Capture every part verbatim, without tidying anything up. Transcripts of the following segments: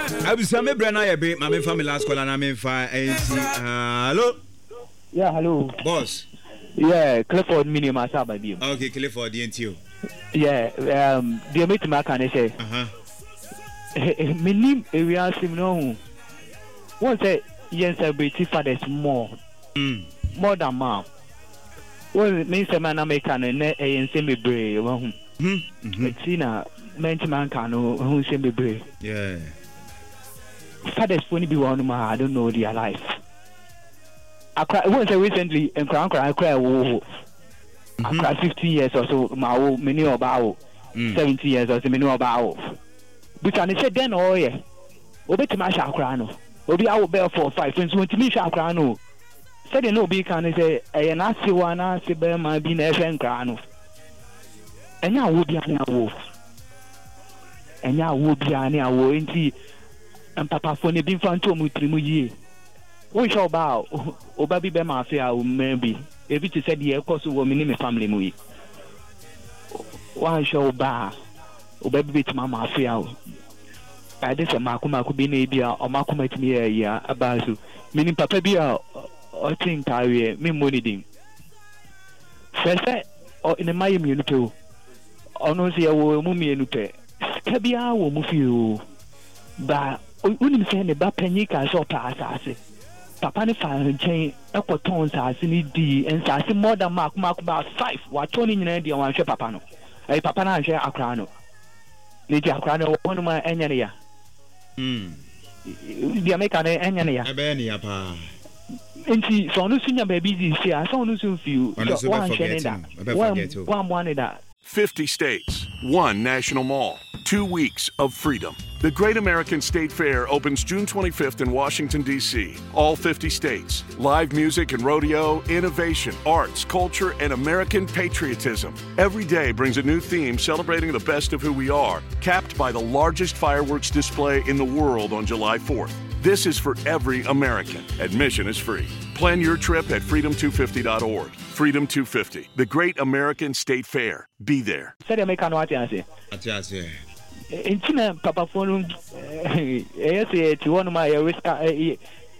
Abisa me brana ya be, my family last call and I'm in fire. Hello? Yeah, hello. Boss. Yeah, Clifford Mini Masa by you. Okay, Clifford, the N T O. Yeah, um, the mate Mac and I say, uh huh. Minim area sim no. One say, yes, I be fathers more. Mm. More than mom. Well, me say man American and a semi brave. Hmm. Tina, man can who semi brave. Yeah. Fathers when be one man, I don't know their life. I cried once recently and cry cry cry oh. I cried fifteen years or so, my old many about seventy years or so many about. But I said then oh yeah. Obe to my shakrano. Obi I will bear for five friends when to me shakrano. Said no be can say a nasty one I say bear my be never and crano. And now would be an wolf. And now would be an hour in and papa for the being found to me. We shall bow, or baby be mafia, maybe. If it is said, yeah, of course, woman in my family. Movie. One shall bow, or baby to my mafia. I did a Makuma could be Nabia or Makuma to me a year about you, meaning Papa Bia or think I me money. First, or in a Miami unit, or no, see a woman in Upe. Cabia will move you. But wouldn't send a bapanica so pass. Papa ne fan chain ekotons as ni di and say more than mark mark about five what twenty nyina di wan hwe papa no eh papa na hwe akra no ni di akra no wonu ma enya ne ya mm di ameka ne enya ne ya e be ne ya pa enti so no sunya ba bi di sia so no sun fiu so wan hwe ne da wan wan ne da fifty states, one national mall, two weeks of freedom. The Great American State Fair opens June twenty-fifth in Washington, D C All fifty states. Live music and rodeo, innovation, arts, culture, and American patriotism. Every day brings a new theme celebrating the best of who we are, capped by the largest fireworks display in the world on July fourth. This is for every American. Admission is free. Plan your trip at freedom two fifty dot org. Freedom two fifty, the Great American State Fair. Be there. Said America no atiase. Atiase. Intina papa phone eh say ti wonu ma ya risk eh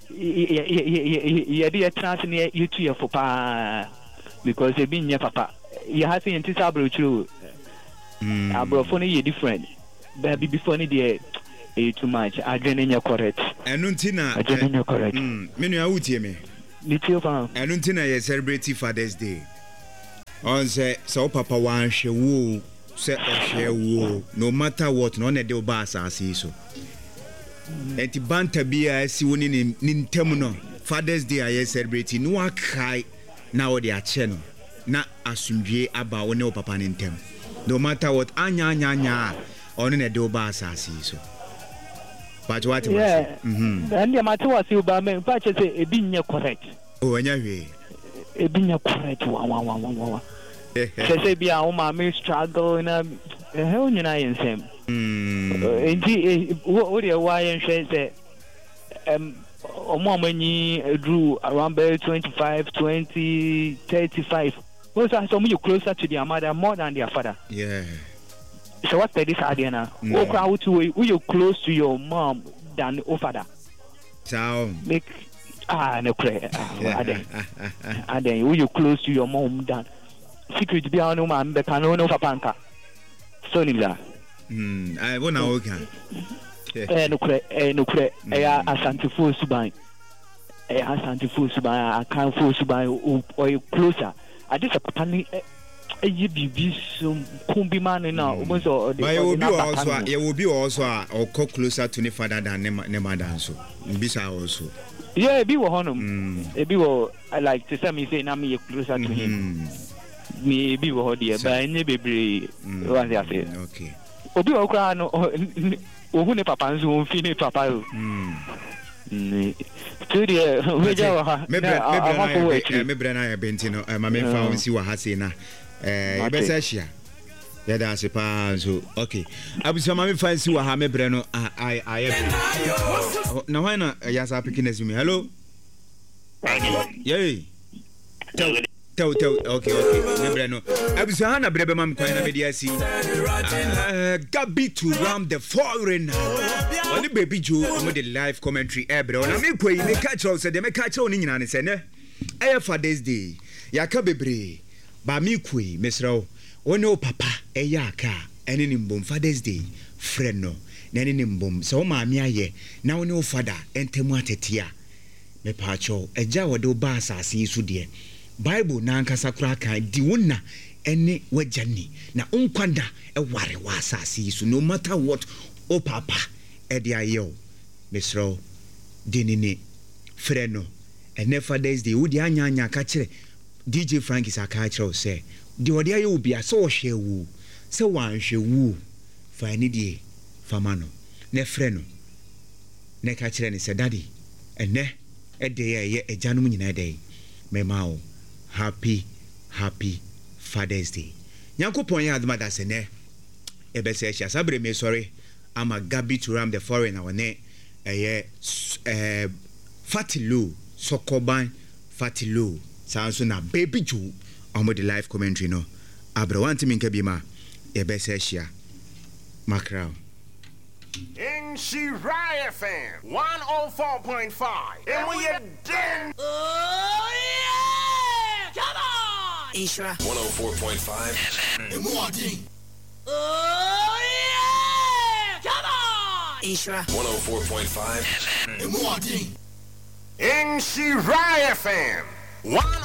ye dey chance ne you to for pa because e bin nya papa. You have seen intisa abrochu. Mm. Abrofo no ye different. Baby before ni dey eh too much. Adwene nya correct. Enu ntina adwene nya correct. Mm. Menu awutie me. Little fam. Enu ntina ye celebrate Father's Day. On say so papa wan hwe wo say ohwe wo no matter what no na de oba asase so. Enti banta bia si woni ni ntem no Father's Day aye celebrate no akai na wo de ache no na asundwe aba wo ne papa ni ntem. No matter what anya anya anya ono na de oba asase so. But what was yeah. Mhm. And the matter was you ba me pa che say e bi nya correct. Oh anya hwe. E bi nya correct wa wa wa wa. Say say bia o ma me struggle na eh o nyina yen sem. Mm. Enti wo dey why yen hwe say um omo amanyi drew around twenty-five, twenty, thirty-five. Most are some you closer to their mother more than their father. Yeah. So what's the this idea now? Who crowd to who you close to your mom than your father? So make ah no clear. Ah then. Ah then who you close to your mom than secret be no man be can no papa nka. So ni la. Hmm, I wanna okay. Eh no clear, eh no clear. Eh asante fo suban. Eh asante fo suban, akan fo suban o closer. I just a papa ni you be some kumbi man now. Almost or but you will be also, you will be also, or come closer to the father than the mother. So, Bisa also. Yeah, be one of them. Be what I like to say. Me say, now me closer to him. Me be what dear, but I never be what I say. Okay. Obi okra no, ohu ne papa nso fi ne papa o. Mm. Studio, we go ha. Me bre me bre na ya benti no, ma me fa on si wa ha sei na. Eh, besa hia. Ya da se pa so. Okay. Abusa ma me fa si wa ha me bre no ai ai. Na why na ya sa pikin asumi. Hello. Yey. Tell tell okay okay. Me bre no. Abusa ha na bre be ma me kwan na me dia si. Uh, Gabi to ram the foreigner. Only baby Joe on the live commentary ebro na me koi me catch us say me catch on nyina ne say ne eh Father's Day ya ka bebre ba me koi mesro one o papa eh ya ka ene ni mbom Father's Day friend no na ene ni mbom so ma me aye na one o father entemu atetia me pa cho eja wode o ba asase su de Bible na ankasa kura kan di wonna ene wajani na unkwanda e ware wa asase su no matter what o papa edi ayo mesro dinini freno ene Father's Day wodi anya anya ka kire D J Frankie saka kire say di wodi ayo bia so hwe wu se wan hwe wu fa ni die famano ne freno ne ka kire ni se daddy ene ede ye ejanum nyina dey memao happy happy Father's Day Yankopon ya adma da se ne ebe se sha sabre me sorry I'm a Gabi to ram the foreign our ne eh eh Fatilu Sokoban Fatilu sounds na baby Joe on the live commentary no abra want me nka bi ma e be se hia macro in Shiraya F M one oh four point five and we are den oh yeah come on Ishra one oh four point five and morning oh Ishra one oh four point five in Shiraya F M one